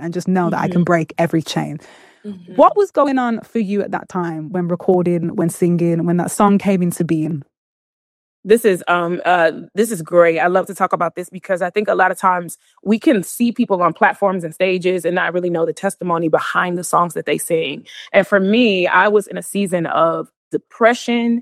and just know that I can Mm-hmm. break every chain. Mm-hmm. What was going on for you at that time when recording, when singing, when that song came into being? This is great. I love to talk about this because I think a lot of times we can see people on platforms and stages and not really know the testimony behind the songs that they sing. And for me, I was in a season of depression,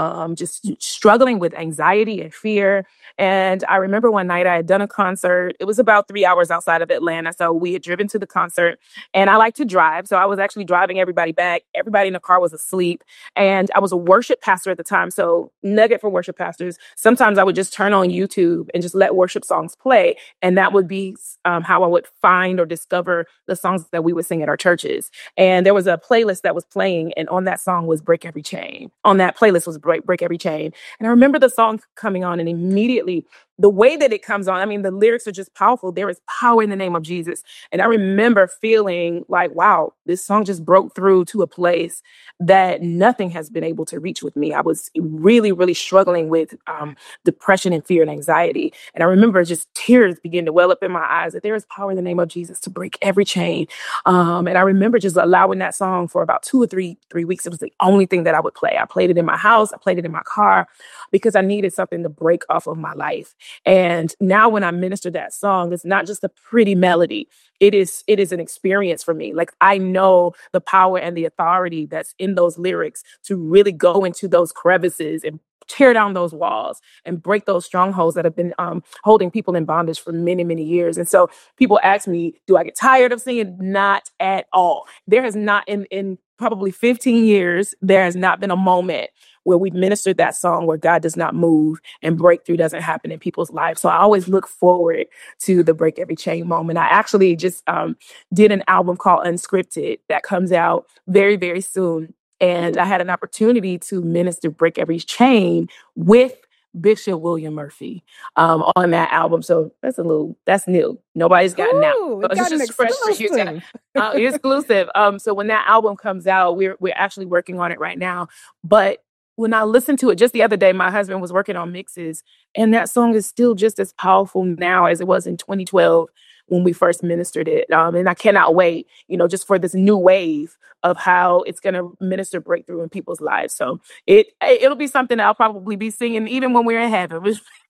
just struggling with anxiety and fear. And I remember one night I had done a concert. It was about 3 hours outside of Atlanta. So we had driven to the concert and I like to drive. So I was actually driving everybody back. Everybody in the car was asleep. And I was a worship pastor at the time. So, nugget for worship pastors, sometimes I would just turn on YouTube and just let worship songs play. And that would be how I would find or discover the songs that we would sing at our churches. And there was a playlist that was playing. And on that song was Break Every Chain. On that playlist was Break Every Chain. And I remember the song coming on, and immediately the way that it comes on, I mean, the lyrics are just powerful. There is power in the name of Jesus. And I remember feeling like, wow, this song just broke through to a place that nothing has been able to reach with me. I was really, really struggling with depression and fear and anxiety. And I remember just tears begin to well up in my eyes that there is power in the name of Jesus to break every chain. And I remember just allowing that song for about 2 or 3 weeks. It was the only thing that I would play. I played it in my house. I played it in my car because I needed something to break off of my life. And now when I minister that song, it's not just a pretty melody. It is an experience for me. Like, I know the power and the authority that's in those lyrics to really go into those crevices and tear down those walls and break those strongholds that have been holding people in bondage for many, many years. And so people ask me, do I get tired of singing? Not at all. There has not, in probably 15 years, there has not been a moment where we've ministered that song where God does not move and breakthrough doesn't happen in people's lives. So I always look forward to the Break Every Chain moment. I actually just did an album called Unscripted that comes out very, very soon. And I had an opportunity to minister Break Every Chain with Bishop William Murphy on that album. So that's new. Nobody's gotten that. Ooh, So we got an just fresh for you. exclusive. Exclusive. So when that album comes out, we're actually working on it right now. But when I listened to it just the other day, my husband was working on mixes, and that song is still just as powerful now as it was in 2012 when we first ministered it. And I cannot wait, just for this new wave of how it's going to minister breakthrough in people's lives. So it'll be something that I'll probably be singing even when we're in heaven.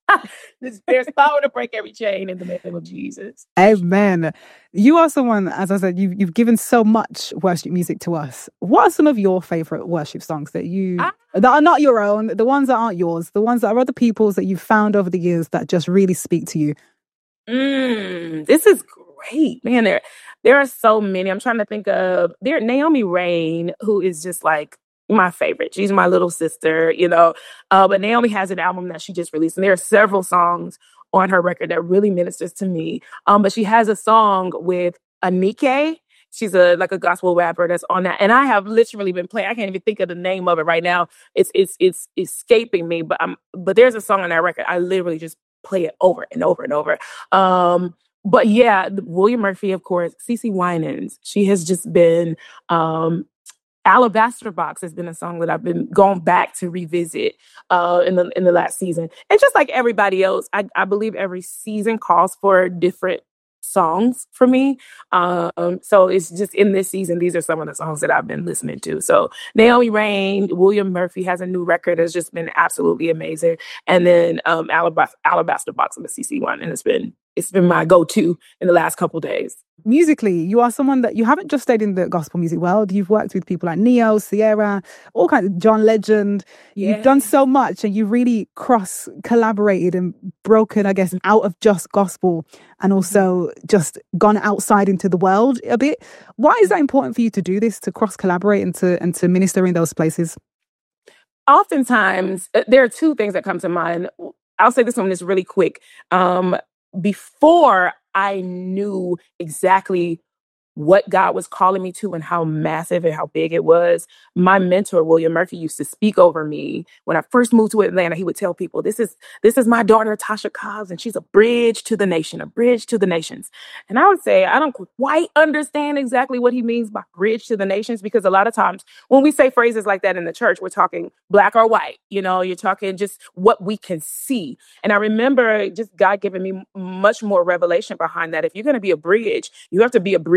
There's power to break every chain in the name of Jesus. Amen. You are someone, as I said, you've given so much worship music to us. What are some of your favorite worship songs that are not your own, the ones that aren't yours, the ones that are other people's that you've found over the years that just really speak to you? This is great, man. There are so many. I'm trying to think of Naomi Rain, who is just like my favorite. She's my little sister, But Naomi has an album that she just released, and there are several songs on her record that really ministers to me. But she has a song with Anike. She's a gospel rapper that's on that, and I have literally been playing. I can't even think of the name of it right now. It's escaping me. But there's a song on that record I literally just play it over and over and over. But yeah, William Murphy, of course, CeCe Winans. She has just been Alabaster Box has been a song that I've been going back to revisit in the last season. And just like everybody else, I believe every season calls for different songs for me. So it's just in this season, these are some of the songs that I've been listening to. So Naomi Rain, William Murphy has a new record that's just been absolutely amazing. And then Alabaster Box of the CC one. And it's been my go-to in the last couple days. Musically, you are someone that you haven't just stayed in the gospel music world. You've worked with people like Neo, Sierra, all kinds of John Legend. Yeah. You've done so much, and you've really collaborated and broken, I guess, out of just gospel and also just gone outside into the world a bit. Why is that important for you to do this, to cross-collaborate and to minister in those places? Oftentimes, there are two things that come to mind. I'll say this one is really quick. Before I knew exactly what God was calling me to and how massive and how big it was, my mentor, William Murphy, used to speak over me. When I first moved to Atlanta, he would tell people, this is my daughter, Tasha Cobbs, and she's a bridge to the nation, a bridge to the nations. And I would say, I don't quite understand exactly what he means by bridge to the nations, because a lot of times when we say phrases like that in the church, we're talking black or white, you're talking just what we can see. And I remember just God giving me much more revelation behind that. If you're going to be a bridge, you have to be a bridge